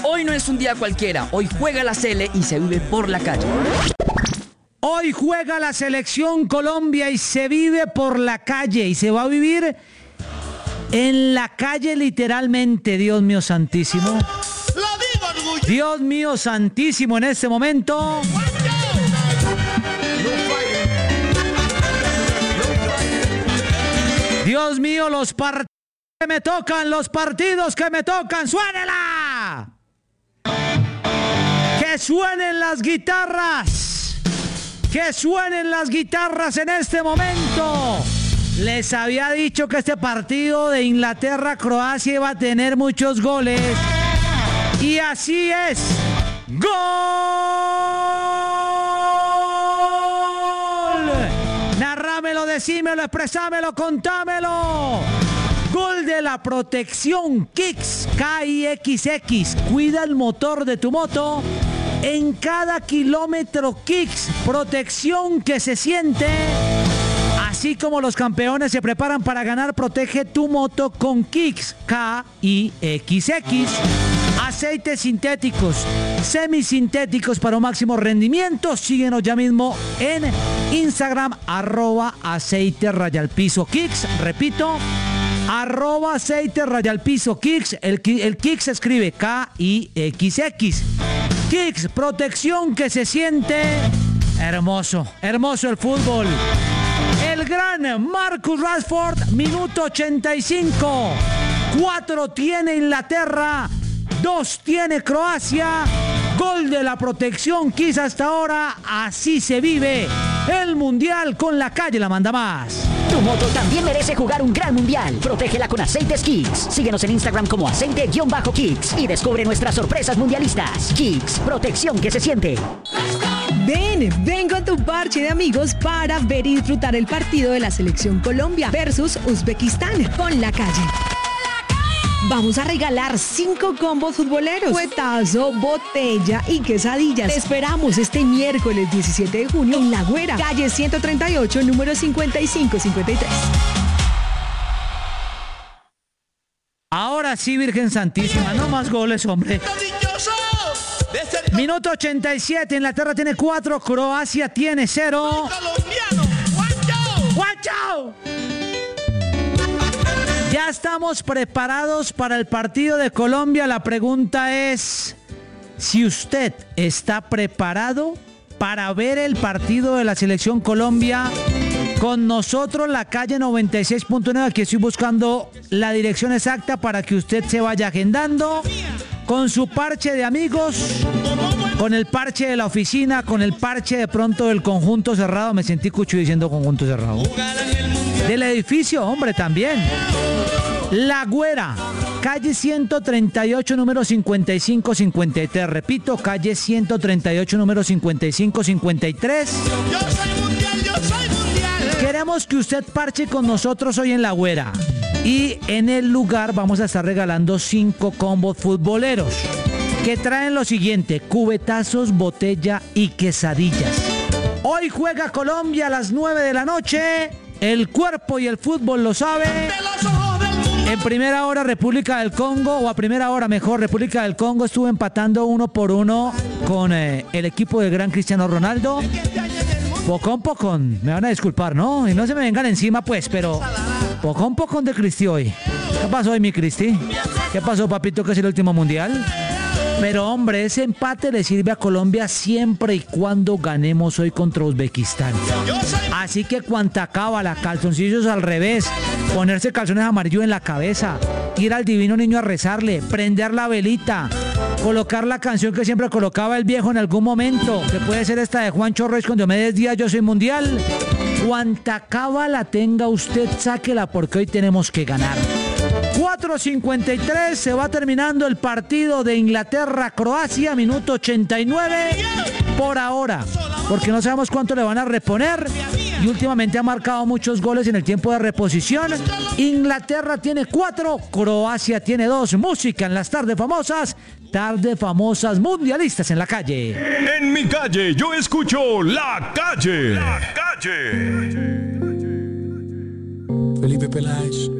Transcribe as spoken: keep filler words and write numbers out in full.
Hoy no es un día cualquiera, hoy juega la Sele y se vive por la calle. Hoy juega la selección Colombia y se vive por la calle y se va a vivir en la calle literalmente, Dios mío santísimo. Dios mío santísimo en este momento. Dios mío, los partidos que me tocan, los partidos que me tocan, ¡suénela! ¡Que suenen las guitarras! ¡Que suenen las guitarras en este momento! Les había dicho que este partido de Inglaterra-Croacia iba a tener muchos goles. Y así es. ¡Gol! Narrámelo, decímelo, expresámelo, contámelo. Gol de la protección Kicks, K I X X. Cuida el motor de tu moto. En cada kilómetro Kicks, protección que se siente. Así como los campeones se preparan para ganar, protege tu moto con Kicks, K I X X. Aceites sintéticos, semisintéticos para un máximo rendimiento. Síguenos ya mismo en Instagram, arroba aceite raya al piso Kicks. Repito, arroba aceite raya al piso Kicks. El, el Kicks se escribe K I X X. Kicks, protección que se siente. Hermoso, hermoso el fútbol. El gran Marcus Rashford, minuto ochenta y cinco. Cuatro tiene Inglaterra, dos tiene Croacia. Gol de la protección Kicks hasta ahora. Así se vive el mundial con la calle la manda más. Tu moto también merece jugar un gran mundial. Protégela con aceites Kicks. Síguenos en Instagram como aceite-Kicks y descubre nuestras sorpresas mundialistas. Kicks, protección que se siente. Ven, ven con tu parche de amigos para ver y disfrutar el partido de la selección Colombia versus Uzbekistán con la calle. Vamos a regalar cinco combos futboleros, cuetazo, botella y quesadillas. Te esperamos este miércoles diecisiete de junio en La Güera, calle ciento treinta y ocho, número cincuenta y cinco cincuenta y tres. Ahora sí, Virgen Santísima, no más goles, hombre. Minuto ochenta y siete, Inglaterra tiene cuatro, Croacia tiene cero. ¡Guancho! Ya estamos preparados para el partido de Colombia. La pregunta es si usted está preparado para ver el partido de la selección Colombia con nosotros, la calle noventa y seis punto nueve. Aquí estoy buscando la dirección exacta para que usted se vaya agendando con su parche de amigos, con el parche de la oficina, con el parche de pronto del conjunto cerrado. Me sentí cucho diciendo conjunto cerrado. Del edificio, hombre, también. La Güera, calle ciento treinta y ocho, número cincuenta y cinco cincuenta y tres. Repito, calle ciento treinta y ocho, número cincuenta y cinco cincuenta y tres. Yo soy mundial, yo soy mundial. Queremos que usted parche con nosotros hoy en La Güera. Y en el lugar vamos a estar regalando cinco combos futboleros que traen lo siguiente: cubetazos, botella y quesadillas. Hoy juega Colombia a las nueve de la noche. El cuerpo y el fútbol lo sabe. En primera hora República del Congo, o a primera hora mejor, República del Congo estuvo empatando uno por uno con eh, el equipo del gran Cristiano Ronaldo. Pocón, pocón, me van a disculpar, ¿no? Y no se me vengan encima, pues, pero pocón, pocón de Cristi hoy. ¿Qué pasó hoy, mi Cristi? ¿Qué pasó, papito, que es el último mundial? Pero, hombre, ese empate le sirve a Colombia siempre y cuando ganemos hoy contra Uzbekistán. Así que cuanta cábala, calzoncillos al revés, ponerse calzones amarillos en la cabeza, ir al divino niño a rezarle, prender la velita, colocar la canción que siempre colocaba el viejo en algún momento, que puede ser esta de Juancho Ruiz con Diomedes Díaz, Yo Soy Mundial. Cuanta cábala tenga usted, sáquela porque hoy tenemos que ganar. cuatro cincuenta y tres, se va terminando el partido de Inglaterra-Croacia, minuto ochenta y nueve por ahora, porque no sabemos cuánto le van a reponer y últimamente ha marcado muchos goles en el tiempo de reposición. Inglaterra tiene cuatro, Croacia tiene dos. Música en las tardes famosas, tardes famosas mundialistas en la calle. En mi calle yo escucho La Calle. La Calle. Felipe Peláez.